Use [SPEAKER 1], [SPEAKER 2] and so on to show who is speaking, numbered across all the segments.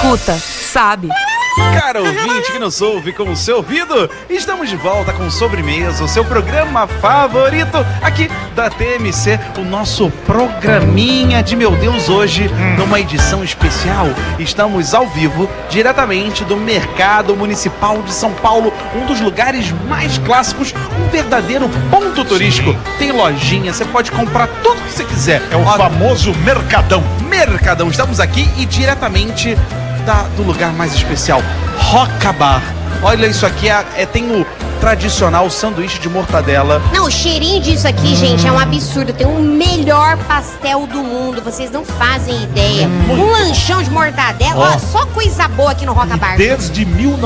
[SPEAKER 1] escuta, sabe.
[SPEAKER 2] Cara ouvinte que nos ouve com o seu ouvido, estamos de volta com Sobremesa, o seu programa favorito aqui da TMC, o nosso programinha de meu Deus hoje, numa edição especial. Estamos ao vivo, diretamente do Mercado Municipal de São Paulo, um dos lugares mais clássicos, um verdadeiro ponto turístico. Sim. Tem lojinha, você pode comprar tudo que você quiser.
[SPEAKER 3] É o famoso Mercadão.
[SPEAKER 2] Mercadão, estamos aqui e diretamente do lugar mais especial, Rocabar. Olha isso aqui, tem o tradicional sanduíche de mortadela.
[SPEAKER 4] Não, o cheirinho disso aqui, gente, é um absurdo. Tem o melhor pastel do mundo, vocês não fazem ideia. Um lanchão de mortadela, ó, só coisa boa aqui no Rocabar.
[SPEAKER 3] Desde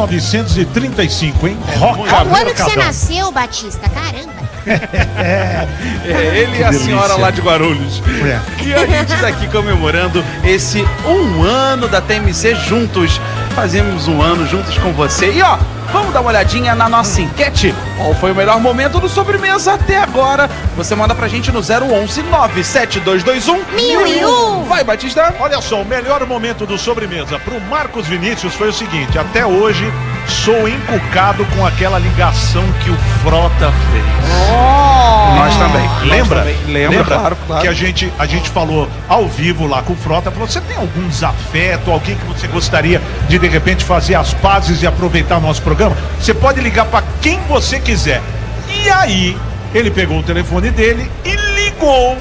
[SPEAKER 3] 1935, hein?
[SPEAKER 4] Rocabar. O ano que você nasceu, Batista, caramba.
[SPEAKER 2] Ele e a senhora lá de Guarulhos. E a gente está aqui comemorando esse um ano da TMC juntos. Fazemos um ano juntos com você. E ó, vamos dar uma olhadinha na nossa enquete. Qual foi o melhor momento do Sobremesa até agora? Você manda pra gente no 011 97221 1001. Vai, Batista.
[SPEAKER 3] Olha só, o melhor momento do Sobremesa pro Marcos Vinícius foi o seguinte: até hoje sou encucado com aquela ligação que o Frota fez.
[SPEAKER 2] Nós também.
[SPEAKER 3] Lembra?
[SPEAKER 2] Claro.
[SPEAKER 3] Que a gente falou ao vivo lá com o Frota, falou: você tem algum desafeto, alguém que você gostaria de repente fazer as pazes e aproveitar o nosso programa? Você pode ligar para quem você quiser. E aí, ele pegou o telefone dele e ligou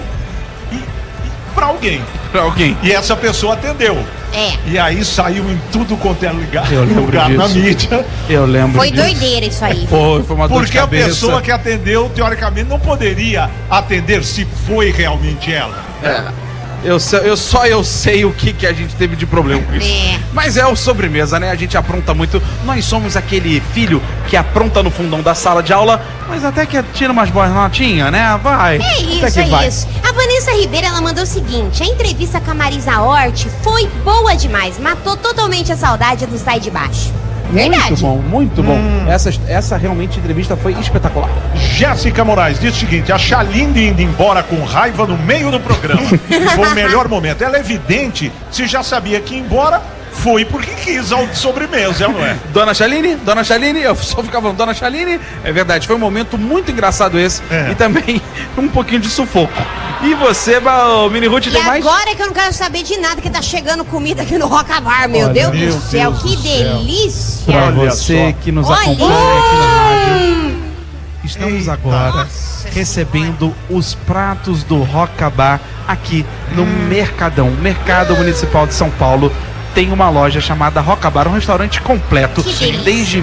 [SPEAKER 3] para alguém. E essa pessoa atendeu. E aí saiu em tudo quanto é lugar na mídia.
[SPEAKER 2] Eu lembro
[SPEAKER 4] Foi disso. Doideira isso aí.
[SPEAKER 2] Foi uma dor de cabeça.
[SPEAKER 3] Porque a pessoa que atendeu, teoricamente, não poderia atender se foi realmente ela.
[SPEAKER 2] Eu sei o que a gente teve de problema com isso. Mas é o Sobremesa, né? A gente apronta muito. Nós somos aquele filho que apronta no fundão da sala de aula, mas até que tira umas boas notinhas, né? Vai.
[SPEAKER 4] Isso. A Vanessa Ribeiro, ela mandou o seguinte: a entrevista com a Marisa Hort foi boa demais. Matou totalmente a saudade do Sai de Baixo. Verdade.
[SPEAKER 2] Muito bom. Essa realmente entrevista foi espetacular.
[SPEAKER 3] Jéssica Moraes diz o seguinte: a Chaline indo embora com raiva no meio do programa. Foi o melhor momento. Ela é evidente, se já sabia que ia embora, foi porque quis ao Sobremesa, não é?
[SPEAKER 2] Dona Chaline, eu só ficava falando, Dona Chaline, é verdade, foi um momento muito engraçado esse, e também um pouquinho de sufoco. E você, Mini Ruth, tem mais?
[SPEAKER 4] E agora que eu não quero saber de nada, que tá chegando comida aqui no Rocabar, meu Deus do céu, que delícia!
[SPEAKER 2] Pra você que nos acompanha aqui na rádio, estamos agora recebendo os pratos do Rocabar aqui no Mercadão, Mercado Municipal de São Paulo. Tem uma loja chamada Rocabar, um restaurante completo desde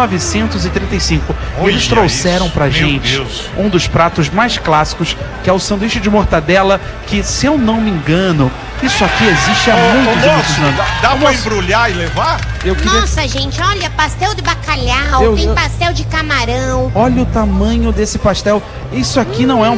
[SPEAKER 2] 1935. Eles trouxeram pra gente um dos pratos mais clássicos, que é o sanduíche de mortadela, que, se eu não me engano, isso aqui existe há muitos anos.
[SPEAKER 3] Dá pra embrulhar e levar?
[SPEAKER 4] Nossa, gente, olha, pastel de bacalhau, tem pastel de camarão.
[SPEAKER 2] Olha o tamanho desse pastel. Isso aqui não é um